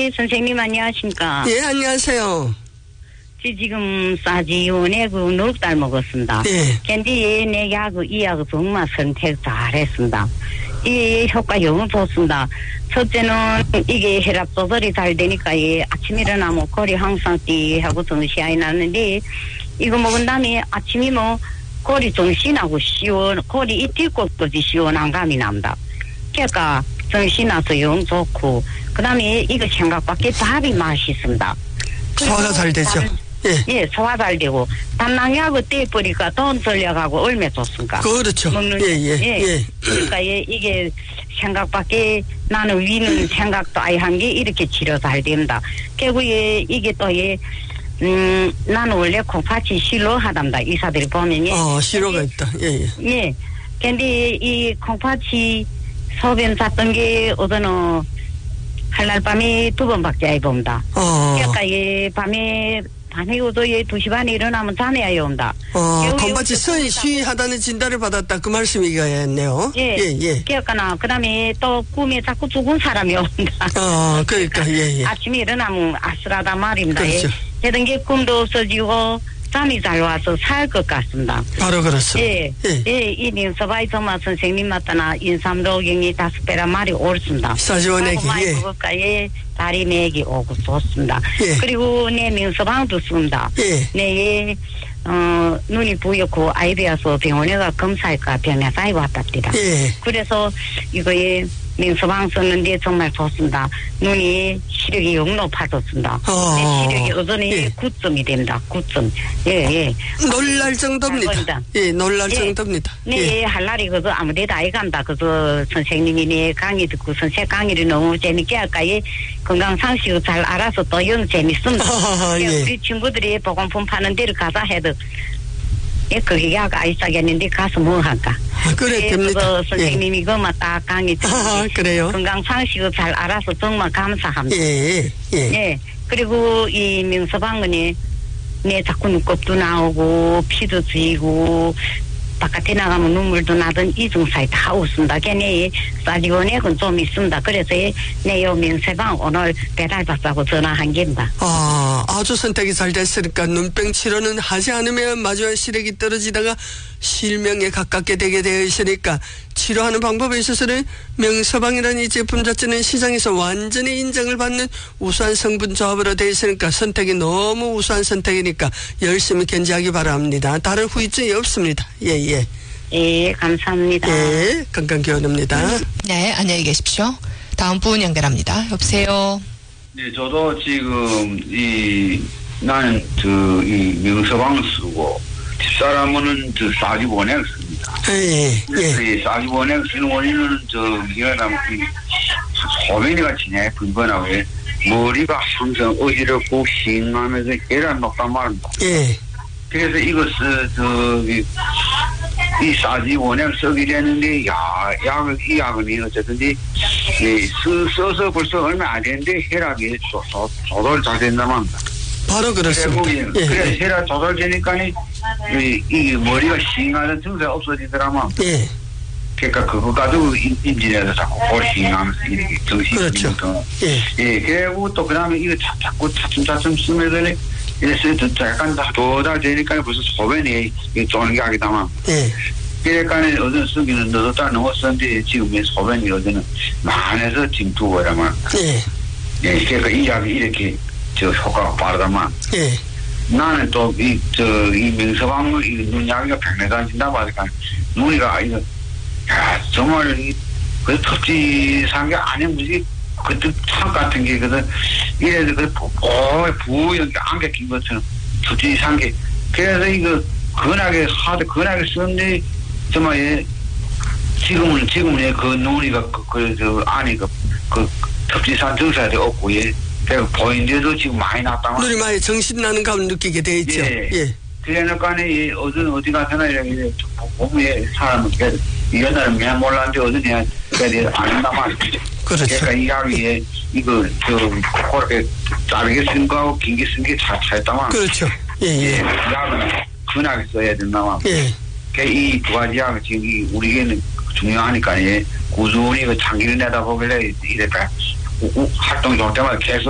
예, 선생님 안녕하십니까? 예, 안녕하세요. 지금 싸지원에 그 넉달 먹었습니다. 예. 근데 내 약을 이 약을 정말 선택 잘했습니다. 이 효과 너무 좋습니다. 첫째는 이게 혈압 조절이 잘 되니까 아침 일어나면 거리 항상 띠하고 정신이 나는데 이거 먹은 다음에 아침이 뭐 거리 정신하고 거리 이틀 곳까지 시원한 감이 납니다. 그러니까 정신 나서 영 좋고 그 다음에 이거 생각밖에 밥이 맛있습니다. 소화가 잘 되죠. 예, 소화 잘 되고 담낭약을 떼버리니까 돈 전략하고 얼마나 좋습니까? 그렇죠. 예. 그러니까 이게 생각밖에 나는 위는 생각도 아예 한 게 이렇게 치료 잘 된다. 결국에 이게 또 나는 원래 콩팥이 싫어하단다. 의사들이 보면요. 싫어가 있다. 예. 근데 이 콩팥이 소변 쌌던 게 어제는 할날 밤에 2번밖에 안 봅니다. 그러니까 밤에 오도 2시 반에 일어나면 잠이 안 온다. 콩팥이 쉬하다는 진단을 받았다. 그 말씀이겠네요. 예. 그러니까 그 다음에 또 꿈에 자꾸 죽은 사람이 온다. 그러니까, 예. 아침에 일어나면 아슬하단 말입니다. 그렇죠. 되던 게 꿈도 없어지고 잠이 잘 와서 살 것 같습니다. 바로 그렇습니다. 예. 이 민서바이 정말 선생님 맞다나 인삼로경이 5배란 말이 옳습니다. 사지원액이, 예. 다리 맥이 오고 좋습니다. 예. 그리고 내 민서방도 씁니다. 내 눈이 부옇고 아이비아서 병원에 가 검사할까 병에 사이 왔답니다. 그래서 이거에 민서방 썼는데 정말 좋습니다. 눈이 시력이 영 높아졌습니다. 내 시력이 여전히 9점이 됩니다. 9점. 예. 놀랄 정도입니다. 놀랄 정도입니다. 네, 할 날이 그저 아무데도 아이 간다. 그저 선생님이 내 강의 듣고 선생 강의를 너무 재밌게 할까. 건강 상식을 잘 알아서 또 영 재밌습니다. 우리 친구들이 보건품 파는 데를 가자 해도 거기 약 아이 싸겠는데 가서 뭐 할까. 그래 됩니다. 선생님이 그만 딱 강의 듣고 그래요. 건강 상식을 잘 알아서 정말 감사합니다. 예. 그리고 이 명서방은이 내 자꾸 눈곱도 나오고 피도 쥐고 바깥에 나가면 눈물도 나던 이중사에 다 웃습니다. 걔네 싸지원액은 좀 있습니다. 그래서 내 요 명서방 오늘 배달받자고 전화한 겁니다. 아주 선택이 잘 됐으니까 눈병 치료는 하지 않으면 마주한 시력이 떨어지다가 실명에 가깝게 되게 되어 있으니까 치료하는 방법에 있어서는 명서방이라는 이 제품 자체는 시장에서 완전히 인정을 받는 우수한 성분 조합으로 되어 있으니까 선택이 너무 우수한 선택이니까 열심히 견지하기 바랍니다. 다른 후유증이 없습니다. 예, 감사합니다. 예, 건강기원입니다. 네, 안녕히 계십시오. 다음 분 연결합니다. 여보세요. 네, 저도 지금 나는 이 명서방 쓰고 집사람은 싸지원액 씁니다. 이 싸지원액 쓰는 원인은 소변이가 지내 불편하고 머리가 항상 어지럽고 싱하면서 계란 먹단 말입니다. 그래서 이것을 이 싸지원액 쓰게 되는데 이 약은 어쨌든지 써서 벌써 얼마 안 됐는데 혈압이 조절 잘 된단 말입니다. 바로 그렇습니다. 그래 혈압 조절되니까 이 머리가 싱하는 증세가 없어지더라만. 그러니까 그거 가지고 인진에서 자꾸 싱하면서 이렇게 정신이 그렇죠. 그리고 또 그다음에 이거 자꾸 차츰 쓰면서 이래서 약간 더 되니까 벌써 소변이 쪼는 게 하기다만. 그러니까 어제는 쓰기는 너도 다 넘었었는데 지금 소변이 어제는 많아서 지금 두고 이러면. 그러니까 이 약이 이렇게 효과가 빠르다만. 나는 또 이 명서방 눈약이가 100m 진다 보니까 눈이가 정말 그 톱지산 게 아니야 무지 그 참 같은 게 그래서 이래서 부연 안개 낀 것처럼 톱지산 게 그래서 이거 근하게 쓰는데 정말 지금은 그 눈이가 그 안에 그 톱지산 증세도 없고 그래서 보인데도 지금 많이 났다. 눈이 많이 정신 나는 감을 느끼게 돼 있죠. 그러니까 어디 가서나 이렇게 몸에 사람은 이런 면 몰랐는데 어디냐 그래 안 한다만. 그렇죠. 그러니까 이 약이 이거 그렇게 짧게 쓴 거하고 길게 쓴 게 차이다만. 그렇죠. 약은 근하게 써야 된다만. 이 두 가지 약은 지금 우리에게는 중요하니까 꾸준히 그 장기를 내다보길래 이렇게 활동 좋을 때마다 계속